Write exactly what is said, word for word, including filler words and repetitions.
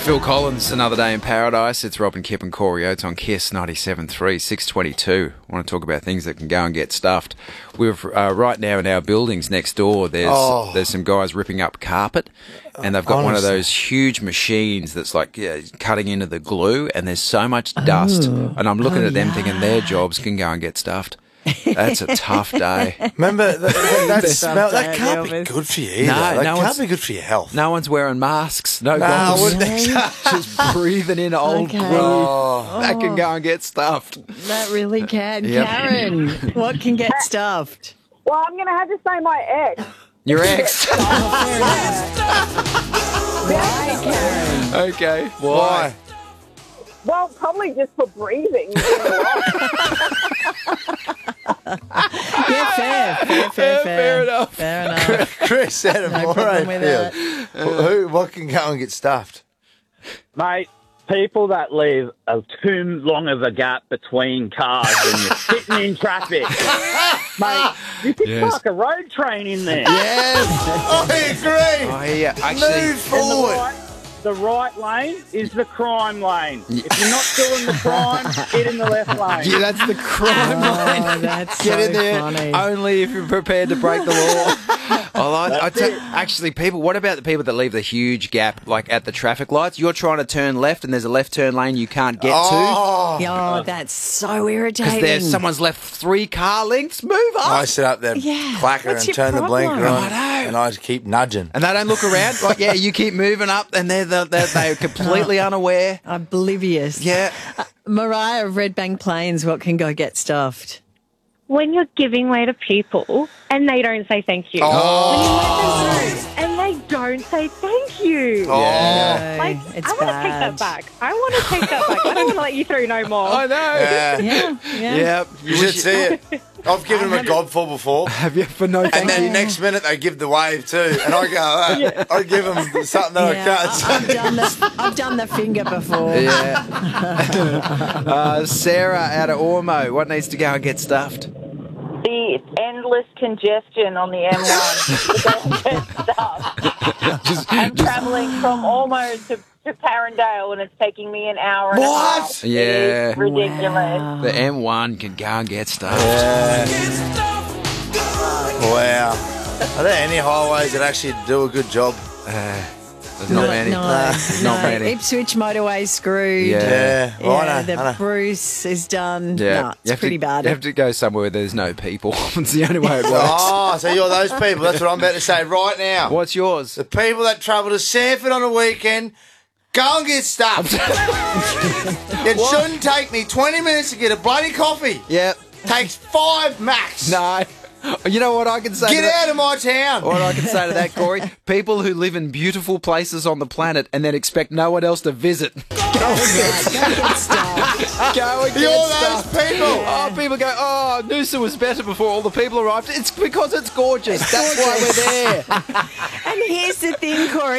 Phil Collins, Another Day in Paradise. It's Rob and Kip and Corey Oates on Kiss ninety-seven point three, six twenty-two. I want to talk about things that can go and get stuffed. We've uh, right now in our buildings next door, there's Oh. there's some guys ripping up carpet, and they've got one of Honestly. those huge machines that's like yeah, cutting into the glue, and there's so much dust. And I'm looking Oh, at them yeah. thinking their jobs can go and get stuffed. That's a tough day. Remember, that, that, that smell, that Sometimes, can't be Elvis. good for you either. No, that no can't one's- be good for your health. No one's wearing masks. No, No, I goggles. wouldn't think so. Just breathing in old Okay. glue. Oh. That can go and get stuffed. That really can. Yep. Karen, what can get stuffed? Well, I'm going to have to say my ex. Your ex. Why, Karen? Okay. Why? Well, probably just for breathing. Yeah, fair, fair, fair, fair. Fair enough. Fair enough. Chris out of No problem with Morayfield. Who? What can go and get stuffed? Mate, people that leave a too long of a gap between cars and you're sitting in traffic. Mate, you could Yes. park a road train in there. Yes. I agree. Oh, yeah. Actually, Move And the forward. right, the right lane is the crime lane. If you're not doing the crime, get in the left lane. yeah, that's the crime line. Oh, that's Get so in there funny. only if you're prepared to break the law. Oh, I, I tell- actually, people. What about the people that leave the huge gap, like at the traffic lights? You're trying to turn left, and there's a left turn lane you can't get to Oh. Oh, that's so because irritating. there's someone's left three car lengths. Move up. I sit up there, Yeah. clacker, What's and your turn the problem? blinker on, I know. and I just keep nudging. And they don't look around. Like, yeah, you keep moving up, and they're the, they're, they're completely unaware. Oblivious. Yeah. Mariah of Redbank Plains, what can go get stuffed? When you're giving way to people and they don't say thank you. Oh. When you let them through and they don't say thank you. Oh. No, Like, it's I want to bad. take that back. I want to take that back. I don't want to let you through no more. I know. Yeah. Yeah, yeah. Yeah. You should see it. I've given them a gobful before. Have you for no And thank then you? next minute they give the wave too, and I go, uh, I give them something that Yeah, I I- can't I've say. done the I've done the finger before. Yeah. uh, Sarah out of Ormo, what needs to go and get stuffed? The endless congestion on the M one. Just, I'm travelling from Ormo to, to Carindale and it's taking me an hour and What? a half. It Yeah. is ridiculous. Wow. the M one can go and get stuffed. Wow. Are there any highways that actually do a good job? There's not many. No, There's no. not many. Ipswich motorway screwed. Yeah. Yeah, Yeah, well, I know, the I know. Bruce is done. Yeah. No, You it's have pretty to, bad. You have to go somewhere where there's no people. It's the only way it works. Oh, so you're those people. That's what I'm about to say right now. What's yours? The people that travel to Sanford on a weekend, go and get stuffed. It shouldn't take me twenty minutes to get a bloody coffee. Yeah. Takes five max. No. You know what I can say? Get to that? out of my town. What I can say to that, Corey? People who live in beautiful places on the planet and then expect no one else to visit. Go and get, Go get stuffed. go and get You're those stuff. people. Oh, people go, oh, Noosa was better before all the people arrived. It's because it's gorgeous. That's why we're there. And here's the thing, Corey.